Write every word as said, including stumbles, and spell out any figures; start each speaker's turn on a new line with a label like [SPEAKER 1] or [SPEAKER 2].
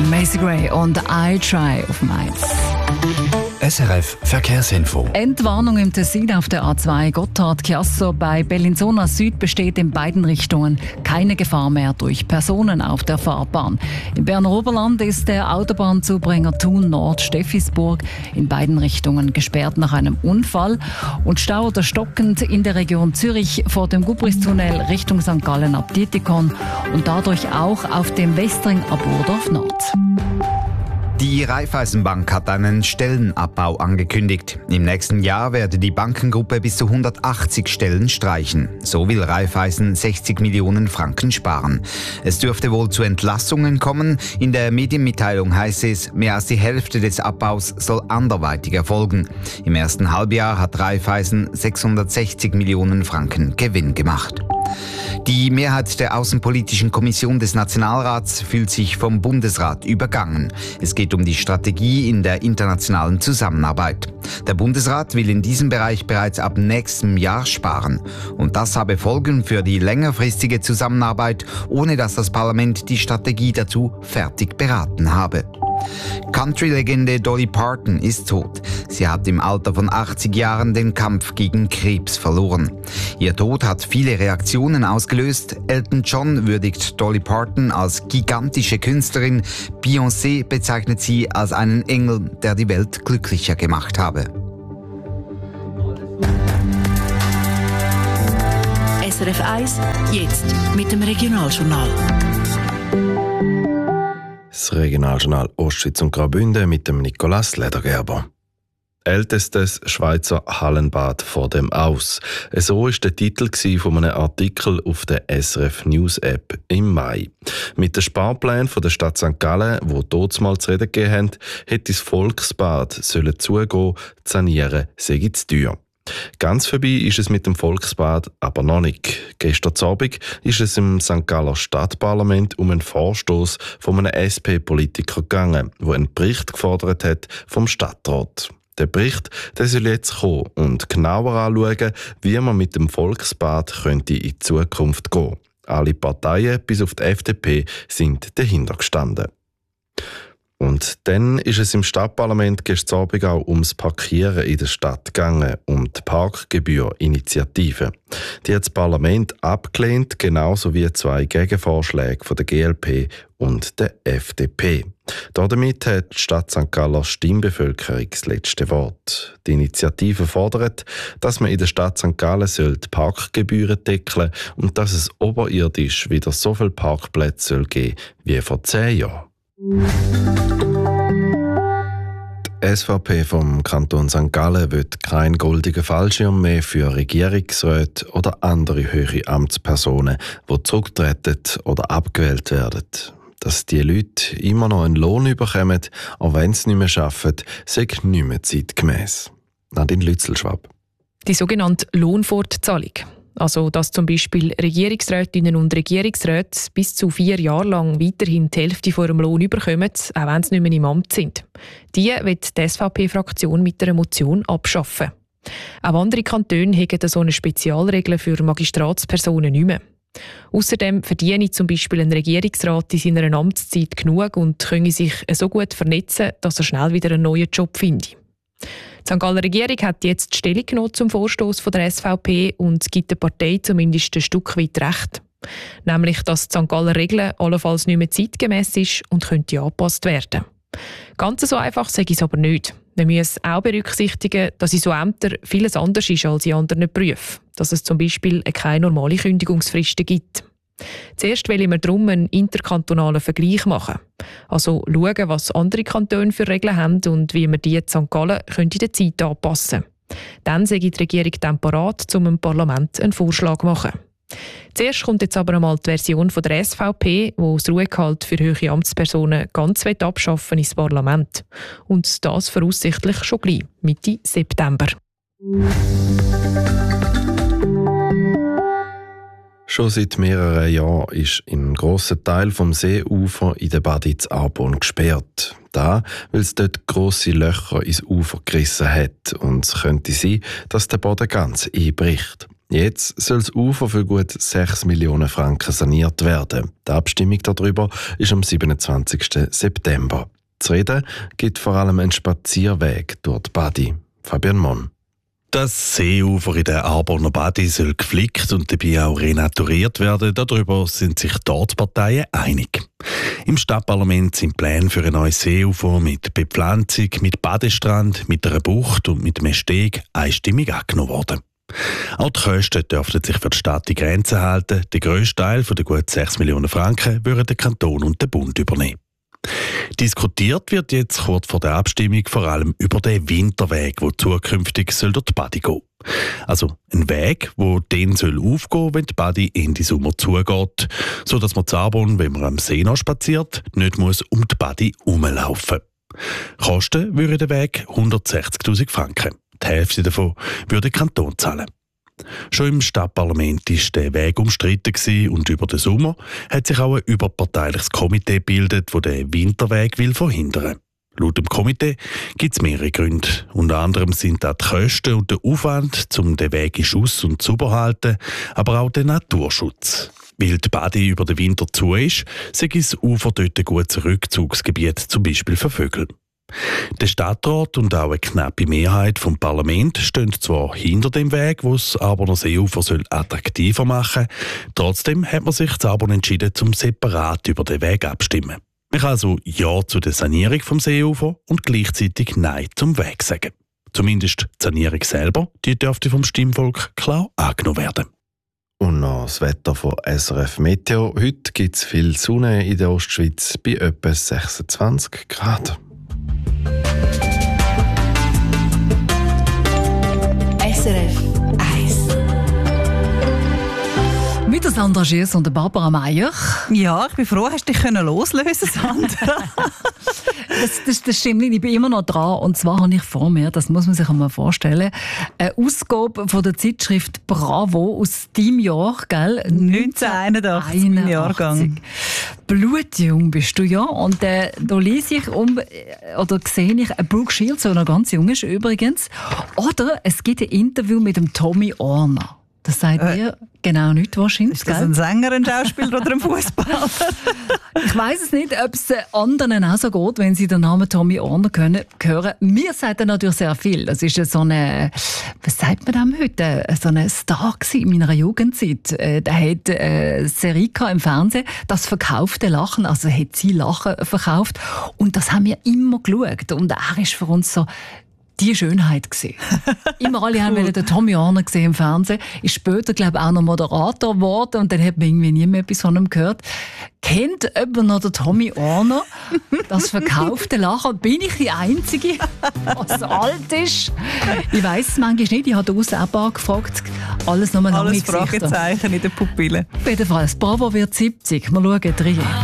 [SPEAKER 1] Macy Gray und I Try auf Mainz.
[SPEAKER 2] S R F Verkehrsinfo.
[SPEAKER 1] Entwarnung im Tessin auf der A zwei Gotthard-Chiasso. Bei Bellinzona Süd besteht in beiden Richtungen keine Gefahr mehr durch Personen auf der Fahrbahn. Im Berner Oberland ist der Autobahnzubringer Thun Nord Steffisburg in beiden Richtungen gesperrt nach einem Unfall. Und Stau oder stockend in der Region Zürich vor dem Gubristunnel Richtung Sankt Gallen ab Dietikon und dadurch auch auf dem Westring ab Burdorf Nord.
[SPEAKER 3] Die Raiffeisenbank hat einen Stellenabbau angekündigt. Im nächsten Jahr werde die Bankengruppe bis zu hundertachtzig Stellen streichen. So will Raiffeisen sechzig Millionen Franken sparen. Es dürfte wohl zu Entlassungen kommen. In der Medienmitteilung heißt es, mehr als die Hälfte des Abbaus soll anderweitig erfolgen. Im ersten Halbjahr hat Raiffeisen sechshundertsechzig Millionen Franken Gewinn gemacht. Die Mehrheit der Außenpolitischen Kommission des Nationalrats fühlt sich vom Bundesrat übergangen. Es geht um die Strategie in der internationalen Zusammenarbeit. Der Bundesrat will in diesem Bereich bereits ab nächstem Jahr sparen. Und das habe Folgen für die längerfristige Zusammenarbeit, ohne dass das Parlament die Strategie dazu fertig beraten habe. Country-Legende Dolly Parton ist tot. Sie hat im Alter von achtzig Jahren den Kampf gegen Krebs verloren. Ihr Tod hat viele Reaktionen ausgelöst. Elton John würdigt Dolly Parton als gigantische Künstlerin. Beyoncé bezeichnet sie als einen Engel, der die Welt glücklicher gemacht habe.
[SPEAKER 4] S R F eins, jetzt mit dem Regionaljournal.
[SPEAKER 5] Das Regionaljournal Ostschweiz und Graubünden mit dem Nicolas Ledergerber. Ältestes Schweizer Hallenbad vor dem Aus. So war der Titel von einem Artikel auf der S R F News App im Mai. Mit den Sparplänen der Stadt Sankt Gallen, die dort mal zu reden gegeben haben, hätte das Volksbad sollen zugehen, die Sanieren sei zu teuer. Ganz vorbei ist es mit dem Volksbad aber noch nicht. Gestern Abend ist es im Sankt Galler Stadtparlament um einen Vorstoß von einem S P-Politiker gegangen, der einen Bericht gefordert hat vom Stadtrat. Der Bericht der soll jetzt kommen und genauer anschauen, wie man mit dem Volksbad könnte in Zukunft gehen. Alle Parteien, bis auf die F D P, sind dahinter gestanden. Und dann ist es im Stadtparlament gestern Abend auch ums Parkieren in der Stadt gegangen, um die Parkgebühr-Initiative. Die hat das Parlament abgelehnt, genauso wie zwei Gegenvorschläge von der G L P und der F D P. Damit hat die Stadt Sankt Galler Stimmbevölkerung das letzte Wort. Die Initiative fordert, dass man in der Stadt Sankt Gallen die Parkgebühren deckeln soll und dass es oberirdisch wieder so viele Parkplätze soll geben wie vor zehn Jahren. Die S V P vom Kanton Sankt Gallen will keinen goldenen Fallschirm mehr für Regierungsräte oder andere höhere Amtspersonen, die zurücktreten oder abgewählt werden. Dass die Leute immer noch einen Lohn bekommen, auch wenn sie nicht mehr arbeiten, sei nicht mehr zeitgemäss. Nadine Lützelschwab.
[SPEAKER 6] Die sogenannte Lohnfortzahlung. Also, dass zum Beispiel Regierungsrätinnen und Regierungsräte bis zu vier Jahre lang weiterhin die Hälfte von ihrem Lohn bekommen, auch wenn sie nicht mehr im Amt sind. Die wird die S V P-Fraktion mit einer Motion abschaffen. Auch andere Kantone haben so eine Spezialregel für Magistratspersonen nicht mehr. Außerdem verdiene zum Beispiel ein Regierungsrat in seiner Amtszeit genug und könne sich so gut vernetzen, dass er schnell wieder einen neuen Job findet. Die Sankt Galler Regierung hat jetzt die Stellung genommen zum Vorstoß von der S V P und gibt der Partei zumindest ein Stück weit recht. Nämlich, dass die Sankt Galler Regel allenfalls nicht mehr zeitgemäss ist und könnte angepasst werden. Ganz so einfach sage ich es aber nicht. Wir müssen auch berücksichtigen, dass in so Ämtern vieles anders ist als in anderen Berufen. Dass es zum Beispiel keine normale Kündigungsfristen gibt. Zuerst wollen wir darum einen interkantonalen Vergleich machen. Also schauen, was andere Kantone für Regeln haben und wie wir die in Sankt Gallen in der Zeit anpassen können. Dann sage die Regierung dann parat, um dem Parlament einen Vorschlag zu machen. Zuerst kommt jetzt aber einmal die Version von der S V P, die das Ruhegehalt für höhere Amtspersonen ganz abschaffen ins Parlament. Und das voraussichtlich schon gleich, Mitte September.
[SPEAKER 5] Schon seit mehreren Jahren ist ein grosser Teil vom Seeufer in der Baditz Aarborn gesperrt. Da, weil es dort grosse Löcher ins Ufer gerissen hat und es könnte sein, dass der Boden ganz einbricht. Jetzt soll das Ufer für gut sechs Millionen Franken saniert werden. Die Abstimmung darüber ist am siebenundzwanzigsten September. Zu reden gibt vor allem ein Spazierweg durch die Badi. Fabian Mon.
[SPEAKER 7] Das Seeufer in der Arborner Badi soll geflickt und dabei auch renaturiert werden. Darüber sind sich dort Parteien einig. Im Stadtparlament sind Pläne für ein neues Seeufer mit Bepflanzung, mit Badestrand, mit einer Bucht und mit einem Steg einstimmig angenommen worden. Auch die Kosten dürften sich für die Stadt in Grenzen halten. Der grösste Teil von den gut sechs Millionen Franken würden der Kanton und der Bund übernehmen. Diskutiert wird jetzt kurz vor der Abstimmung vor allem über den Winterweg, der zukünftig soll durch die Badi gehen. Also ein Weg, der dann soll aufgehen, wenn die Badi Ende Sommer zugeht, sodass man zu Arbon, wenn man am See noch spaziert, nicht muss um die Badi herumlaufen muss. Kosten würde der Weg hundertsechzigtausend Franken. Die Hälfte davon würde der Kanton zahlen. Schon im Stadtparlament war der Weg umstritten und über den Sommer hat sich auch ein überparteiliches Komitee gebildet, das den Winterweg will verhindern will. Laut dem Komitee gibt es mehrere Gründe. Unter anderem sind auch die Kosten und der Aufwand, um den Weg in Schuss und sauber zu halten, aber auch der Naturschutz. Weil die Badi über den Winter zu ist, sei das Ufer dort ein gutes Rückzugsgebiet, zum Beispiel für Vögel. Der Stadtrat und auch eine knappe Mehrheit vom Parlament stehen zwar hinter dem Weg, wo das Arborner Seeufer soll attraktiver machen soll. Trotzdem hat man sich zu Arbon entschieden, zum separat über den Weg abstimmen. Man kann also Ja zu der Sanierung vom Seeufer und gleichzeitig Nein zum Weg sagen. Zumindest die Sanierung selber, die dürfte vom Stimmvolk klar angenommen werden.
[SPEAKER 5] Und noch das Wetter von S R F Meteo. Heute gibt es viel Sonne in der Ostschweiz bei etwa sechsundzwanzig Grad.
[SPEAKER 4] S R F eins.
[SPEAKER 1] Mit der Sandra Schiess und der Barbara Meier.
[SPEAKER 8] Ja, ich bin froh, hast du dich loslösen können, Sandra.
[SPEAKER 1] das, das, das stimmt nicht, ich bin immer noch dran. Und zwar habe ich vor mir, das muss man sich einmal vorstellen, eine Ausgabe von der Zeitschrift Bravo aus deinem Jahr, gell?
[SPEAKER 8] neunzehnhunderteinundachtzig, mein Jahrgang.
[SPEAKER 1] Blutjung bist du ja. Und äh, da lese ich um, oder sehe ich, Brooke Shields, der noch ganz jung ist übrigens. Oder es gibt ein Interview mit dem Tommy Orner. Das sagt äh, ihr genau nicht wahrscheinlich.
[SPEAKER 8] Ist das ein Sänger, ein Schauspieler oder ein Fußballer?
[SPEAKER 1] Ich weiss es nicht, ob es anderen auch so geht, wenn sie den Namen Tommy Orner hören. Mir sagt er natürlich sehr viel. Das ist so eine, was sagt man dem heute? So ein Star in meiner Jugendzeit. Der hat eine Serie im Fernsehen, das verkaufte Lachen, also hat sie Lachen verkauft. Und das haben wir immer geschaut. Und er ist für uns so die Schönheit gesehen. Immer alle cool. haben den Tommy Orner gesehen im Fernsehen. Ist später, glaube ich, auch noch Moderator geworden und dann hat man irgendwie nie mehr etwas von ihm gehört. Kennt jemand noch den Tommy Orner? Das verkaufte Lachen. Bin ich die Einzige, was alt ist? Ich weiss es manchmal nicht. Ich habe draussen auch ein paar gefragt. Alles nochmal lange
[SPEAKER 8] Alles Fragezeichen in den Pupillen.
[SPEAKER 1] Auf jeden Fall. Bravo wird siebzig. Wir schauen rein.